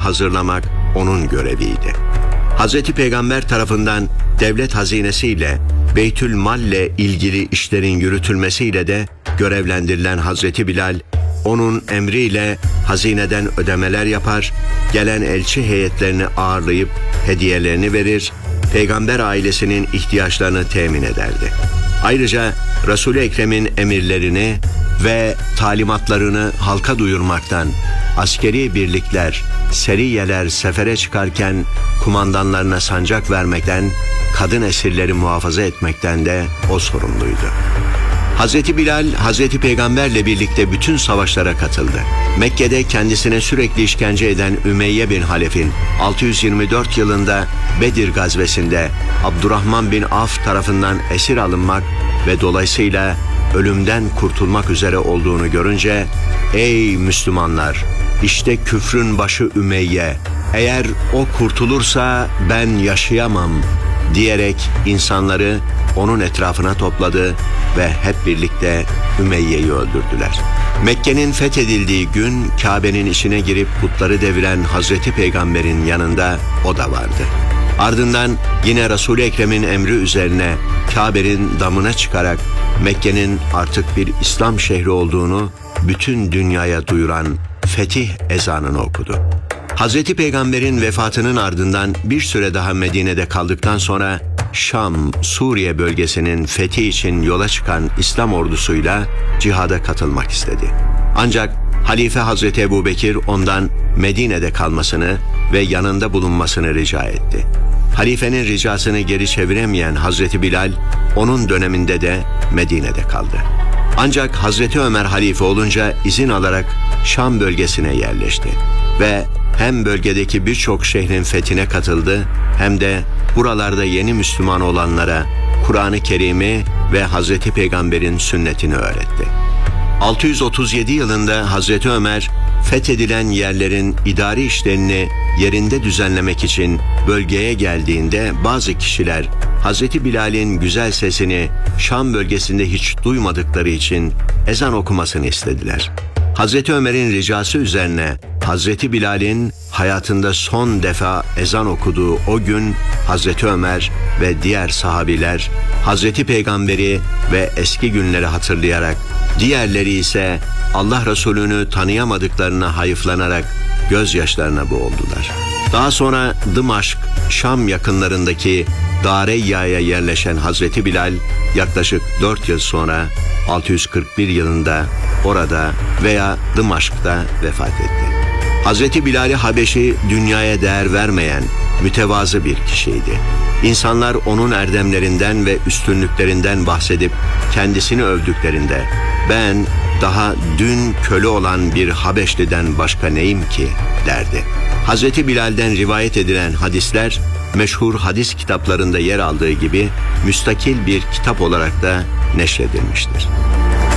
hazırlamak onun göreviydi. Hazreti Peygamber tarafından devlet hazinesiyle, Beytül Mal'le ilgili işlerin yürütülmesiyle de görevlendirilen Hazreti Bilal, onun emriyle hazineden ödemeler yapar, gelen elçi heyetlerini ağırlayıp hediyelerini verir, Peygamber ailesinin ihtiyaçlarını temin ederdi. Ayrıca Resul-i Ekrem'in emirlerini ve talimatlarını halka duyurmaktan, askeri birlikler, seriyeler sefere çıkarken kumandanlarına sancak vermekten, kadın esirleri muhafaza etmekten de o sorumluydu. Hazreti Bilal, Hazreti Peygamberle birlikte bütün savaşlara katıldı. Mekke'de kendisine sürekli işkence eden Ümeyye bin Halef'in 624 yılında Bedir gazvesinde Abdurrahman bin Avf tarafından esir alınmak ve dolayısıyla ölümden kurtulmak üzere olduğunu görünce, "Ey Müslümanlar! İşte küfrün başı Ümeyye. Eğer o kurtulursa ben yaşayamam," diyerek insanları onun etrafına topladı ve hep birlikte Ümeyye'yi öldürdüler. Mekke'nin fethedildiği gün Kabe'nin içine girip putları deviren Hazreti Peygamber'in yanında o da vardı. Ardından yine Resul-i Ekrem'in emri üzerine Kabe'nin damına çıkarak Mekke'nin artık bir İslam şehri olduğunu bütün dünyaya duyuran fetih ezanını okudu. Hazreti Peygamber'in vefatının ardından bir süre daha Medine'de kaldıktan sonra Şam, Suriye bölgesinin fethi için yola çıkan İslam ordusuyla cihada katılmak istedi. Ancak Halife Hazreti Ebubekir ondan Medine'de kalmasını ve yanında bulunmasını rica etti. Halifenin ricasını geri çeviremeyen Hazreti Bilal, onun döneminde de Medine'de kaldı. Ancak Hazreti Ömer halife olunca izin alarak Şam bölgesine yerleşti ve hem bölgedeki birçok şehrin fethine katıldı hem de buralarda yeni Müslüman olanlara Kur'an-ı Kerim'i ve Hazreti Peygamber'in sünnetini öğretti. 637 yılında Hazreti Ömer, fethedilen yerlerin idari işlerini yerinde düzenlemek için bölgeye geldiğinde bazı kişiler Hazreti Bilal'in güzel sesini Şam bölgesinde hiç duymadıkları için ezan okumasını istediler. Hazreti Ömer'in ricası üzerine Hazreti Bilal'in hayatında son defa ezan okuduğu o gün Hazreti Ömer ve diğer sahabiler Hazreti Peygamber'i ve eski günleri hatırlayarak, diğerleri ise Allah Resulü'nü tanıyamadıklarına hayıflanarak gözyaşlarına boğuldular. Daha sonra Dımaşk, Şam yakınlarındaki Dareyya'ya yerleşen Hazreti Bilal yaklaşık 4 yıl sonra 641 yılında orada veya Dımaşk'ta vefat etti. Hazreti Bilal-i Habeşi dünyaya değer vermeyen, mütevazı bir kişiydi. İnsanlar onun erdemlerinden ve üstünlüklerinden bahsedip kendisini övdüklerinde, "Ben daha dün köle olan bir Habeşli'den başka neyim ki?" derdi. Hazreti Bilal'den rivayet edilen hadisler, meşhur hadis kitaplarında yer aldığı gibi müstakil bir kitap olarak da neşredilmiştir.